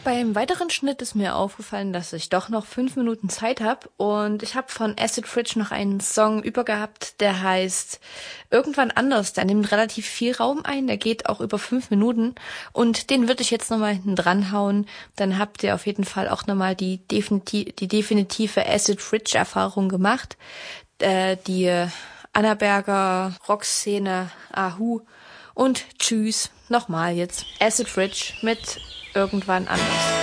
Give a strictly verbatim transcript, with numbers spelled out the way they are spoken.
Beim weiteren Schnitt ist mir aufgefallen, dass ich doch noch fünf Minuten Zeit habe und ich habe von Acid Fridge noch einen Song übergehabt, der heißt Irgendwann anders. Der nimmt relativ viel Raum ein, der geht auch über fünf Minuten und den würde ich jetzt nochmal hinten dran hauen. Dann habt ihr auf jeden Fall auch nochmal die, definiti- die definitive Acid Fridge Erfahrung gemacht. Äh, die Annaberger Rockszene, Ahu und tschüss, nochmal jetzt Acid Fridge mit Irgendwann anders.